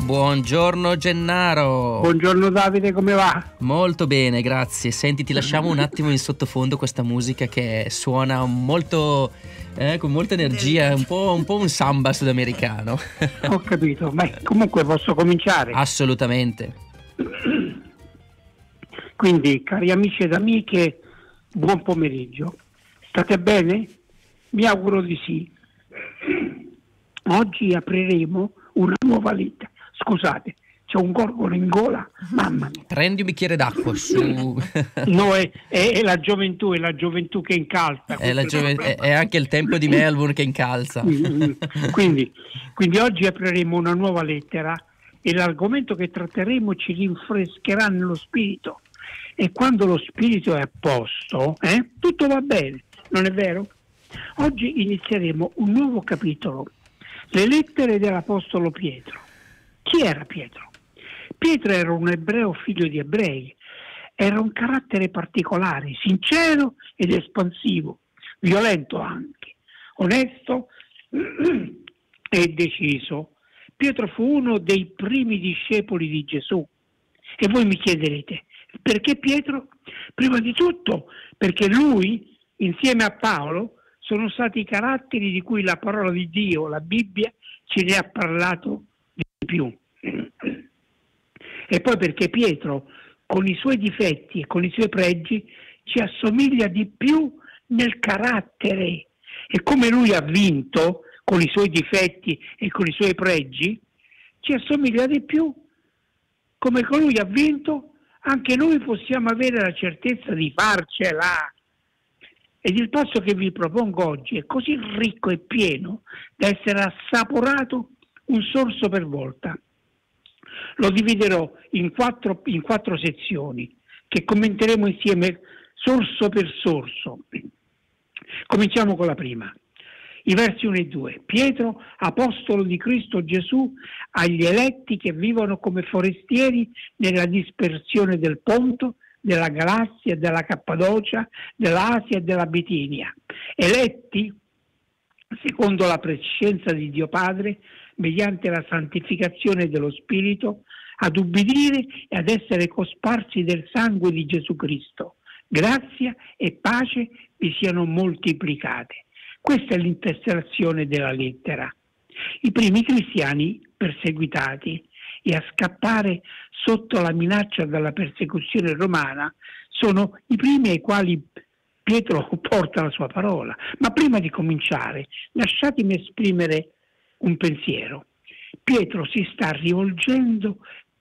Buongiorno Gennaro. Buongiorno Davide, come va? Molto bene, grazie. Senti, ti lasciamo un attimo in sottofondo questa musica che suona molto con molta energia, un po' un samba sudamericano. Ho capito, ma comunque posso cominciare? Assolutamente. Quindi, cari amici ed amiche, buon pomeriggio. State bene? Mi auguro di sì. Oggi apriremo una nuova lettera. Scusate, c'è un gorgolo in gola, mamma mia. Prendi un bicchiere d'acqua su. No, è la gioventù, che incalza. È anche il tempo di Melbourne che incalza. Quindi oggi apriremo una nuova lettera e l'argomento che tratteremo ci rinfrescherà nello spirito. E quando lo spirito è a posto, tutto va bene, non è vero? Oggi inizieremo un nuovo capitolo, le lettere dell'Apostolo Pietro. Chi era Pietro? Pietro era un ebreo figlio di ebrei, era un carattere particolare, sincero ed espansivo, violento anche, onesto e deciso. Pietro fu uno dei primi discepoli di Gesù. E voi mi chiederete, perché Pietro? Prima di tutto perché lui, insieme a Paolo, sono stati i caratteri di cui la parola di Dio, la Bibbia, ci ne ha parlato di più. E poi perché Pietro, con i suoi difetti e con i suoi pregi, ci assomiglia di più nel carattere. E come lui ha vinto con i suoi difetti e con i suoi pregi, ci assomiglia di più. Come con lui ha vinto, anche noi possiamo avere la certezza di farcela. Ed il passo che vi propongo oggi è così ricco e pieno da essere assaporato un sorso per volta. Lo dividerò in quattro sezioni che commenteremo insieme sorso per sorso. Cominciamo con la prima. I versi 1 e 2. Pietro, apostolo di Cristo Gesù, agli eletti che vivono come forestieri nella dispersione del Ponto, della Galassia, della Cappadocia, dell'Asia e della Bitinia, eletti secondo la prescienza di Dio Padre, mediante la santificazione dello Spirito, ad ubbidire e ad essere cosparsi del sangue di Gesù Cristo. Grazia e pace vi siano moltiplicate. Questa è l'interpretazione della lettera. I primi cristiani perseguitati e a scappare sotto la minaccia della persecuzione romana sono i primi ai quali Pietro porta la sua parola. Ma prima di cominciare, lasciatemi esprimere un pensiero. Pietro si sta rivolgendo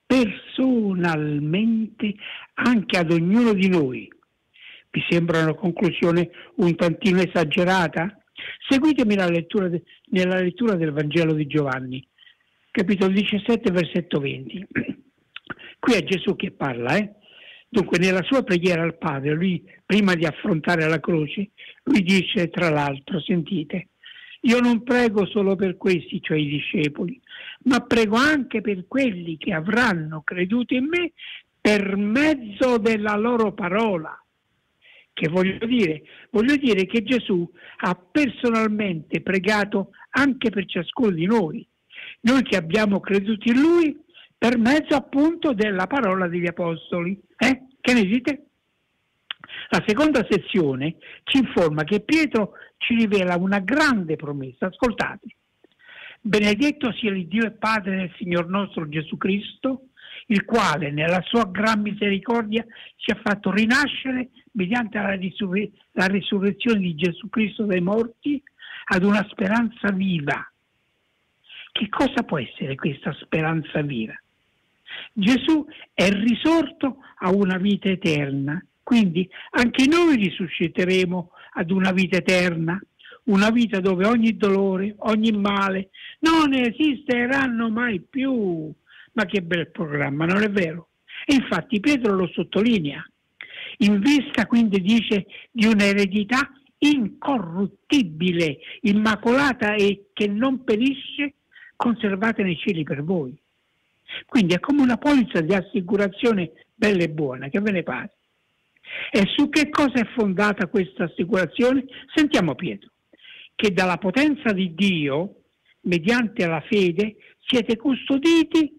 personalmente anche ad ognuno di noi. Vi sembra una conclusione un tantino esagerata? Seguitemi nella lettura del Vangelo di Giovanni, capitolo 17, versetto 20. Qui è Gesù che parla, Dunque, nella sua preghiera al Padre, lui, prima di affrontare la croce, lui dice, tra l'altro, sentite, io non prego solo per questi, cioè i discepoli, ma prego anche per quelli che avranno creduto in me per mezzo della loro parola. Che voglio dire? Voglio dire che Gesù ha personalmente pregato anche per ciascuno di noi che abbiamo creduto in Lui per mezzo appunto della parola degli Apostoli. Che ne dite? La seconda sezione ci informa che Pietro ci rivela una grande promessa. Ascoltate. Benedetto sia il Dio e Padre del Signor nostro Gesù Cristo, il quale nella sua gran misericordia ci ha fatto rinascere mediante la risurrezione di Gesù Cristo dai morti ad una speranza viva. Che cosa può essere questa speranza viva? Gesù è risorto a una vita eterna, quindi anche noi risusciteremo ad una vita eterna, una vita dove ogni dolore, ogni male non esisteranno mai più. Ma che bel programma, non è vero? E infatti Pietro lo sottolinea. In vista, quindi, dice, di un'eredità incorruttibile, immacolata e che non perisce, conservate nei cieli per voi. Quindi è come una polizza di assicurazione bella e buona, che ve ne pare? E su che cosa è fondata questa assicurazione? Sentiamo Pietro, che dalla potenza di Dio, mediante la fede, siete custoditi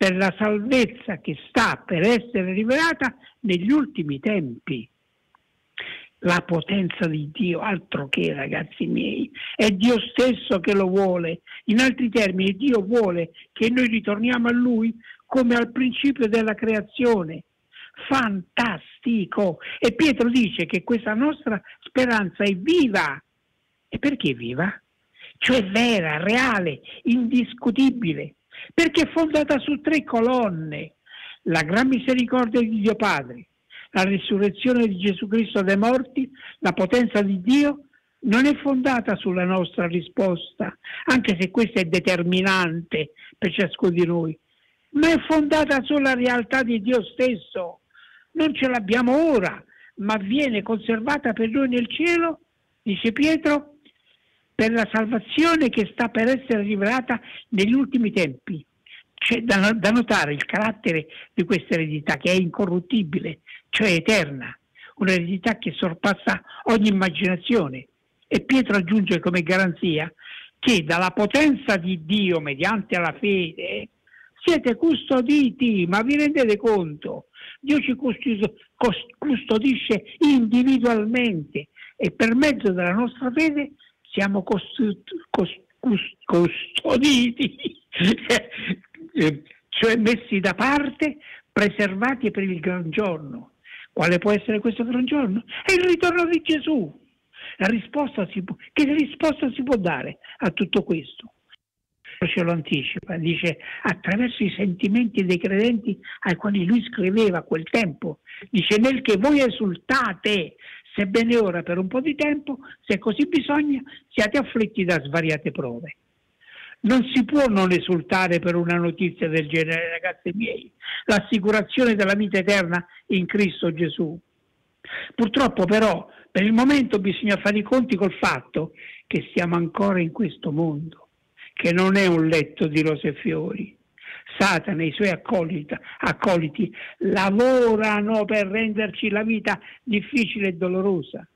per la salvezza che sta per essere rivelata negli ultimi tempi. La potenza di Dio, altro che, ragazzi miei, è Dio stesso che lo vuole. In altri termini, Dio vuole che noi ritorniamo a Lui come al principio della creazione. Fantastico! E Pietro dice che questa nostra speranza è viva. E perché viva? Cioè vera, reale, indiscutibile, perché è fondata su 3 colonne: la gran misericordia di Dio Padre, la risurrezione di Gesù Cristo dai morti, la potenza di Dio. Non è fondata sulla nostra risposta, anche se questa è determinante per ciascuno di noi, ma è fondata sulla realtà di Dio stesso. Non ce l'abbiamo ora, ma viene conservata per noi nel cielo, dice Pietro, per la salvazione che sta per essere rivelata negli ultimi tempi. C'è da notare il carattere di questa eredità, che è incorruttibile, cioè eterna, un'eredità che sorpassa ogni immaginazione. E Pietro aggiunge come garanzia che dalla potenza di Dio mediante la fede siete custoditi. Ma vi rendete conto? Dio ci custodisce individualmente e per mezzo della nostra fede siamo custoditi, cioè messi da parte, preservati per il gran giorno. Quale può essere questo gran giorno? È il ritorno di Gesù. Che risposta si può dare a tutto questo? Ce lo anticipa, dice, attraverso i sentimenti dei credenti ai quali lui scriveva a quel tempo, dice, nel che voi esultate, sebbene ora per un po' di tempo, se così bisogna, siate afflitti da svariate prove. Non si può non esultare per una notizia del genere, ragazzi miei, l'assicurazione della vita eterna in Cristo Gesù. Purtroppo però per il momento bisogna fare i conti col fatto che siamo ancora in questo mondo, che non è un letto di rose e fiori. Satana e i suoi accoliti lavorano per renderci la vita difficile e dolorosa.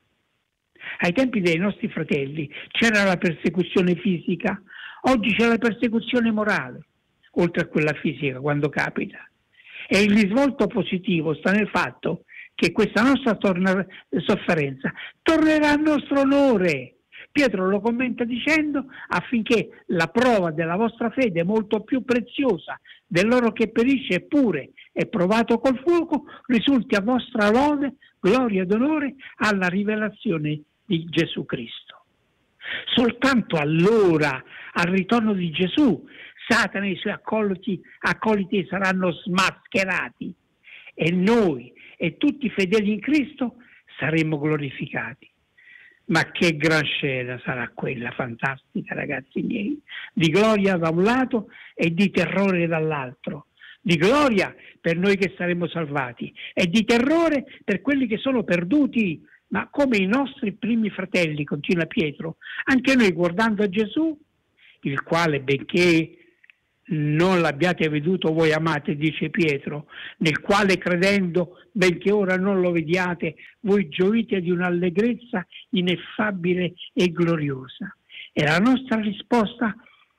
Ai tempi dei nostri fratelli c'era la persecuzione fisica, oggi c'è la persecuzione morale, oltre a quella fisica quando capita. E il risvolto positivo sta nel fatto che questa nostra sofferenza tornerà a nostro onore. Pietro lo commenta dicendo: affinché la prova della vostra fede, molto più preziosa dell'oro che perisce eppure è provato col fuoco, risulti a vostra lode, gloria ed onore alla rivelazione di Gesù Cristo. Soltanto allora, al ritorno di Gesù, Satana e i suoi accoliti saranno smascherati e noi e tutti i fedeli in Cristo saremo glorificati. Ma che gran scena sarà quella, fantastica, ragazzi miei, di gloria da un lato e di terrore dall'altro. Di gloria per noi che saremo salvati e di terrore per quelli che sono perduti. Ma come i nostri primi fratelli, continua Pietro, anche noi guardando a Gesù, il quale, benché non l'abbiate veduto voi amate, dice Pietro, nel quale credendo, benché ora non lo vediate, voi gioite di un'allegrezza ineffabile e gloriosa. E la nostra risposta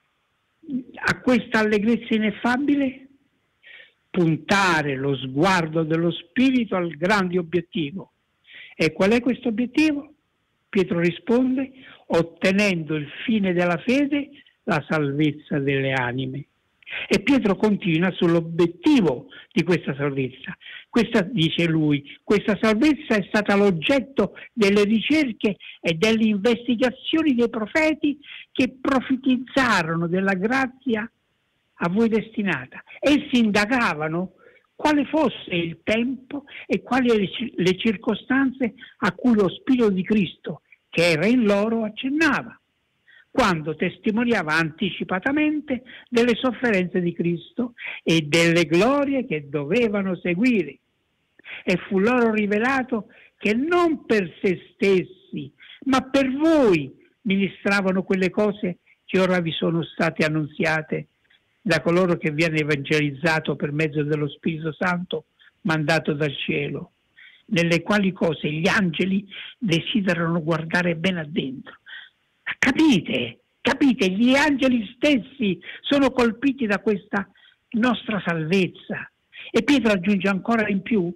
a questa allegrezza ineffabile? Puntare lo sguardo dello Spirito al grande obiettivo. E qual è questo obiettivo? Pietro risponde: ottenendo il fine della fede, la salvezza delle anime. E Pietro continua sull'obiettivo di questa salvezza. Questa, dice lui, questa salvezza è stata l'oggetto delle ricerche e delle investigazioni dei profeti che profetizzarono della grazia a voi destinata. Essi indagavano quale fosse il tempo e quali le circostanze a cui lo Spirito di Cristo, che era in loro, accennava, quando testimoniava anticipatamente delle sofferenze di Cristo e delle glorie che dovevano seguire. E fu loro rivelato che non per se stessi, ma per voi ministravano quelle cose che ora vi sono state annunziate da coloro che vi hanno evangelizzato per mezzo dello Spirito Santo mandato dal cielo, nelle quali cose gli angeli desiderano guardare bene addentro. Capite? Gli angeli stessi sono colpiti da questa nostra salvezza. E Pietro aggiunge ancora in più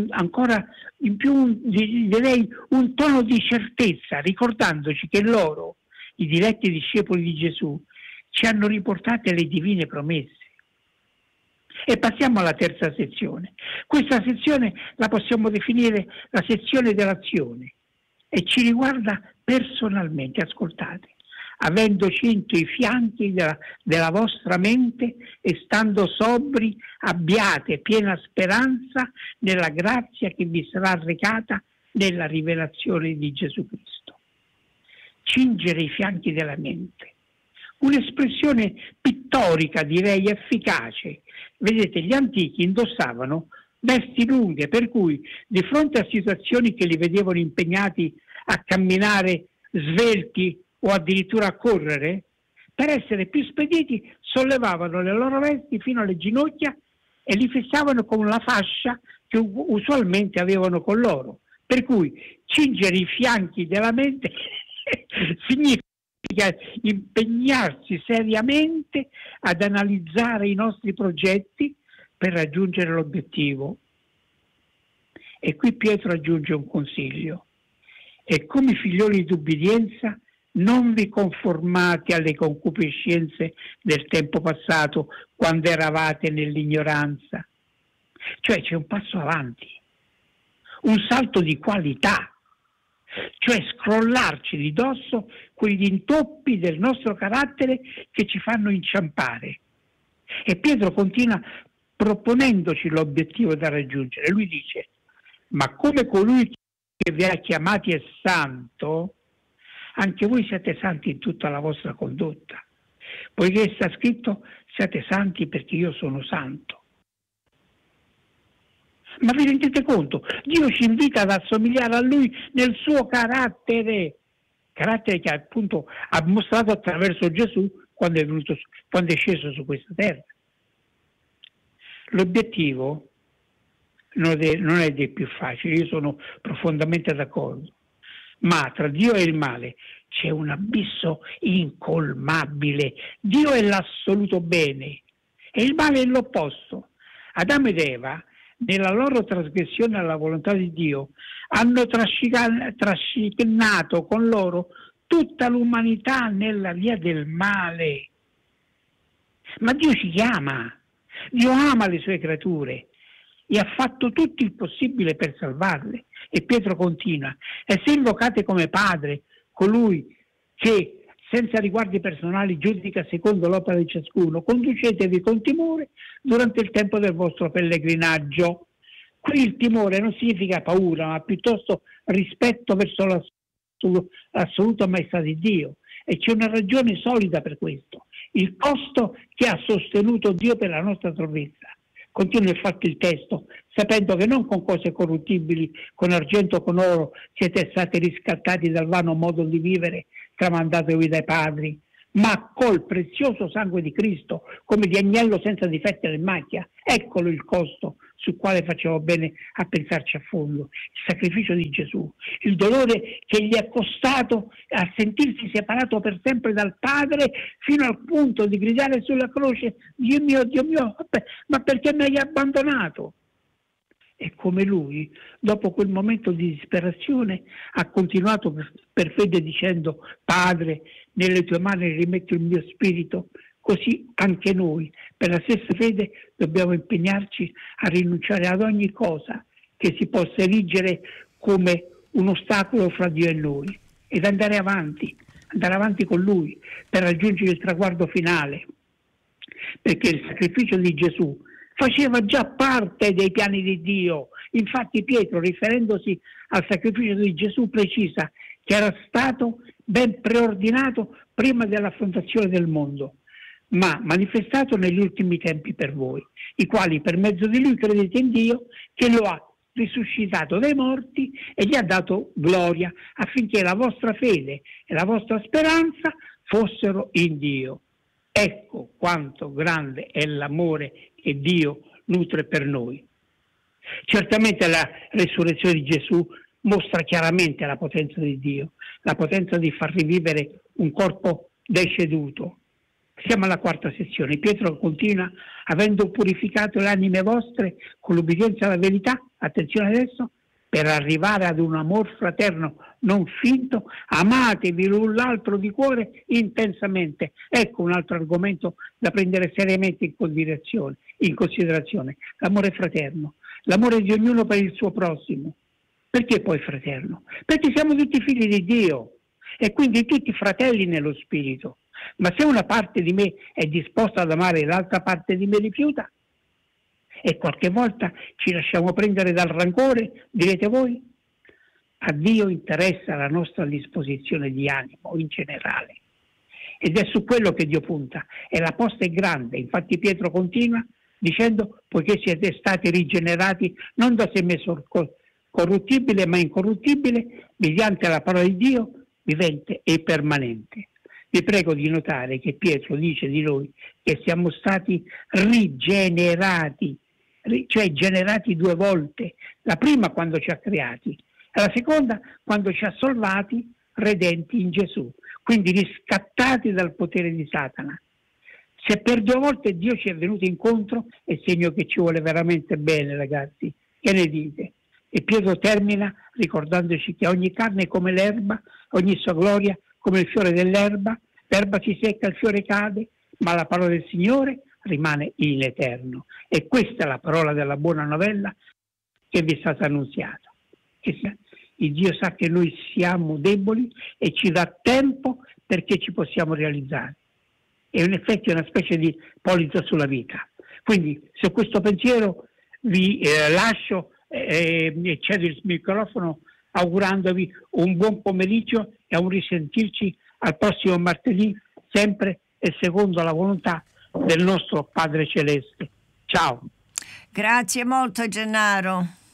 direi un tono di certezza, ricordandoci che loro, i diretti discepoli di Gesù, ci hanno riportate le divine promesse. E passiamo alla terza sezione. Questa sezione la possiamo definire la sezione dell'azione e ci riguarda personalmente. Ascoltate: avendo cinto i fianchi della vostra mente e stando sobri, abbiate piena speranza nella grazia che vi sarà recata nella rivelazione di Gesù Cristo. Cingere i fianchi della mente. Un'espressione pittorica, direi efficace. Vedete, gli antichi indossavano vesti lunghe, per cui di fronte a situazioni che li vedevano impegnati a camminare svelti o addirittura a correre, per essere più spediti sollevavano le loro vesti fino alle ginocchia e li fissavano con la fascia che usualmente avevano con loro. Per cui cingere i fianchi della mente significa impegnarsi seriamente ad analizzare i nostri progetti per raggiungere l'obiettivo. E qui Pietro aggiunge un consiglio: e come figlioli d'ubbidienza non vi conformate alle concupiscenze del tempo passato, quando eravate nell'ignoranza. Cioè c'è un passo avanti, un salto di qualità, cioè scrollarci di dosso quegli intoppi del nostro carattere che ci fanno inciampare. E Pietro continua proponendoci l'obiettivo da raggiungere. Lui dice: ma come colui che vi ha chiamati è santo, anche voi siate santi in tutta la vostra condotta, poiché sta scritto: siate santi perché io sono santo. Ma vi rendete conto? Dio ci invita ad assomigliare a Lui nel suo carattere che appunto ha mostrato attraverso Gesù quando è sceso su questa terra. L'obiettivo non è dei più facili, io sono profondamente d'accordo, ma tra Dio e il male c'è un abisso incolmabile. Dio è l'assoluto bene e il male è l'opposto. Adamo ed Eva, nella loro trasgressione alla volontà di Dio, hanno trascinato con loro tutta l'umanità nella via del male. Ma Dio ci chiama, Dio ama le sue creature e ha fatto tutto il possibile per salvarle. E Pietro continua: e se invocate come Padre colui che senza riguardi personali giudica secondo l'opera di ciascuno, conducetevi con timore durante il tempo del vostro pellegrinaggio. Qui il timore non significa paura, ma piuttosto rispetto verso l'assoluta maestà di Dio. E c'è una ragione solida per questo: il costo che ha sostenuto Dio per la nostra salvezza. Continua infatti il testo: sapendo che non con cose corruttibili, con argento o con oro, siete stati riscattati dal vano modo di vivere tramandatovi dai padri, ma col prezioso sangue di Cristo, come di agnello senza difetti né macchia. Eccolo il costo sul quale facevo bene a pensarci a fondo: il sacrificio di Gesù, il dolore che gli è costato a sentirsi separato per sempre dal Padre, fino al punto di gridare sulla croce: Dio mio, ma perché mi hai abbandonato? E come lui, dopo quel momento di disperazione, ha continuato per fede dicendo: Padre, nelle tue mani rimetto il mio spirito. Così anche noi, per la stessa fede, dobbiamo impegnarci a rinunciare ad ogni cosa che si possa erigere come un ostacolo fra Dio e noi, ed andare avanti con Lui per raggiungere il traguardo finale, perché il sacrificio di Gesù faceva già parte dei piani di Dio. Infatti Pietro, riferendosi al sacrificio di Gesù, precisa che era stato ben preordinato prima della fondazione del mondo, ma manifestato negli ultimi tempi per voi, i quali per mezzo di lui credete in Dio, che lo ha risuscitato dai morti e gli ha dato gloria, affinché la vostra fede e la vostra speranza fossero in Dio. Ecco quanto grande è l'amore che Dio nutre per noi. Certamente la resurrezione di Gesù mostra chiaramente la potenza di Dio, la potenza di far rivivere un corpo deceduto. Siamo alla quarta sezione. Pietro continua: avendo purificato le anime vostre con l'obbedienza alla verità, attenzione adesso, per arrivare ad un amor fraterno non finto, amatevi l'un l'altro di cuore intensamente. Ecco un altro argomento da prendere seriamente in considerazione. L'amore fraterno, l'amore di ognuno per il suo prossimo. Perché poi fraterno? Perché siamo tutti figli di Dio e quindi tutti fratelli nello spirito. Ma se una parte di me è disposta ad amare e l'altra parte di me rifiuta, e qualche volta ci lasciamo prendere dal rancore, direte voi? A Dio interessa la nostra disposizione di animo in generale, ed è su quello che Dio punta, e la posta è grande. Infatti Pietro continua dicendo: poiché siete stati rigenerati non da seme corruttibile ma incorruttibile, mediante la parola di Dio vivente e permanente. Vi prego di notare che Pietro dice di noi che siamo stati rigenerati, cioè generati 2 volte, la prima quando ci ha creati e la seconda quando ci ha salvati, redenti in Gesù, quindi riscattati dal potere di Satana. Se per 2 volte Dio ci è venuto incontro è segno che ci vuole veramente bene, ragazzi. Che ne dite? E Pietro termina ricordandoci che ogni carne è come l'erba, ogni sua gloria come il fiore dell'erba, l'erba si secca, il fiore cade, ma la parola del Signore rimane in eterno. E questa è la parola della buona novella che vi è stata annunziata. Il Dio sa che noi siamo deboli e ci dà tempo perché ci possiamo realizzare. E in effetti è una specie di polizza sulla vita. Quindi su questo pensiero vi lascio e cedo il microfono augurandovi un buon pomeriggio e a un risentirci al prossimo martedì, sempre e secondo la volontà del nostro Padre Celeste. Ciao. Grazie molto Gennaro.